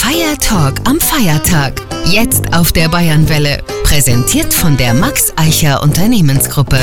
Fire Talk am Feiertag. Jetzt auf der Bayernwelle. Präsentiert von der Max Eicher Unternehmensgruppe.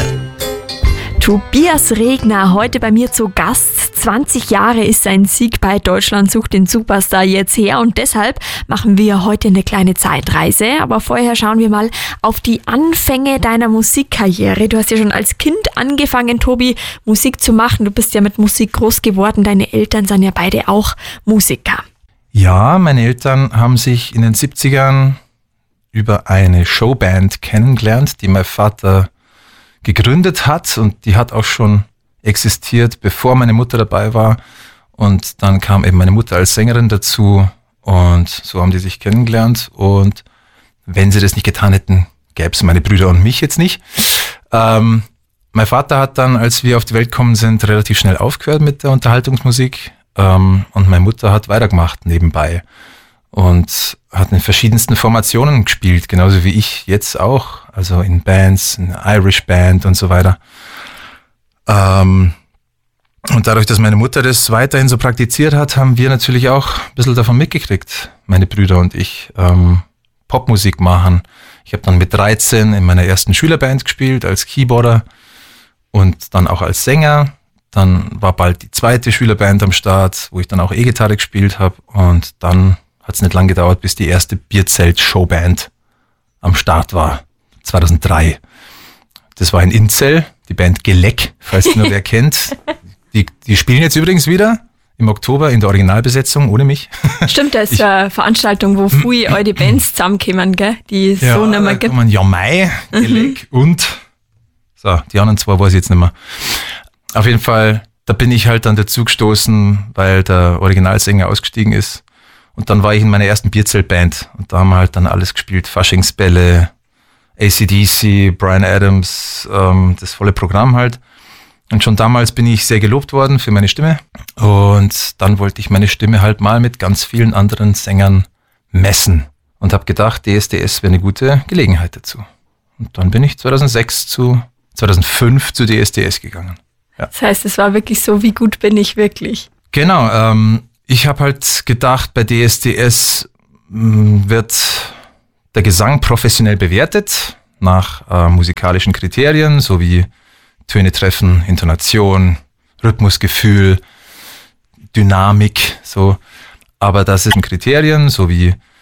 Tobias Regner, heute bei mir zu Gast. 20 Jahre ist sein Sieg bei Deutschland sucht den Superstar jetzt her und deshalb machen wir heute eine kleine Zeitreise. Aber vorher schauen wir mal auf die Anfänge deiner Musikkarriere. Du hast ja schon als Kind angefangen, Tobi, Musik zu machen. Du bist ja mit Musik groß geworden. Deine Eltern sind ja beide auch Musiker. Ja, meine Eltern haben sich in den 70ern über eine Showband kennengelernt, die mein Vater gegründet hat, und die hat auch schon existiert, bevor meine Mutter dabei war, und dann kam eben meine Mutter als Sängerin dazu und so haben die sich kennengelernt, und wenn sie das nicht getan hätten, gäbe es meine Brüder und mich jetzt nicht. Mein Vater hat dann, als wir auf die Welt gekommen sind, relativ schnell aufgehört mit der Unterhaltungsmusik, und meine Mutter hat weitergemacht nebenbei und hat in verschiedensten Formationen gespielt, genauso wie ich jetzt auch, also in Bands, in Irish Band und so weiter. Und dadurch, dass meine Mutter das weiterhin so praktiziert hat, haben wir natürlich auch ein bisschen davon mitgekriegt, meine Brüder und ich, Popmusik machen. Ich habe dann mit 13 in meiner ersten Schülerband gespielt, als Keyboarder und dann auch als Sänger. Dann war bald die zweite Schülerband am Start, wo ich dann auch E-Gitarre gespielt habe, und dann hat es nicht lang gedauert, bis die erste Bierzelt-Showband am Start war, 2003. Das war in Inzell, die Band Geleck, falls ihr noch wer kennt. Die spielen jetzt übrigens wieder im Oktober in der Originalbesetzung, ohne mich. Stimmt, das ist eine Veranstaltung, wo früher all die Bands zusammenkommen, gell? Die es ja, so nicht mehr gibt. Ja, Mai, Geleck und so, die anderen zwei weiß ich jetzt nicht mehr. Auf jeden Fall, da bin ich halt dann dazu gestoßen, weil der Originalsänger ausgestiegen ist. Und dann war ich in meiner ersten Bierzeltband und da haben wir halt dann alles gespielt. Faschingsbälle, AC/DC, Bryan Adams, das volle Programm halt. Und schon damals bin ich sehr gelobt worden für meine Stimme. Und dann wollte ich meine Stimme halt mal mit ganz vielen anderen Sängern messen. Und habe gedacht, DSDS wäre eine gute Gelegenheit dazu. Und dann bin ich 2005 zu DSDS gegangen. Ja. Das heißt, es war wirklich so, wie gut bin ich wirklich? Genau, ich habe halt gedacht, bei DSDS wird der Gesang professionell bewertet, nach musikalischen Kriterien, sowie Töne treffen, Intonation, Rhythmusgefühl, Dynamik, so. Aber das sind Kriterien, sowie